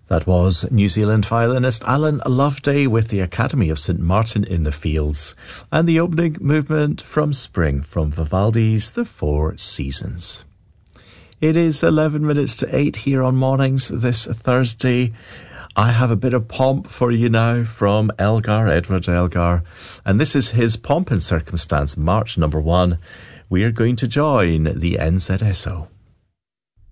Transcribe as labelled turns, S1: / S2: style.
S1: That was New Zealand violinist Alan Loveday with the Academy of St. Martin in the Fields and the opening movement from Spring from Vivaldi's The Four Seasons. It is 11 minutes to 8 here on Mornings this Thursday. I have a bit of pomp for you now from Elgar, Edward Elgar, and this is his Pomp and Circumstance March number 1. We are going to join the NZSO.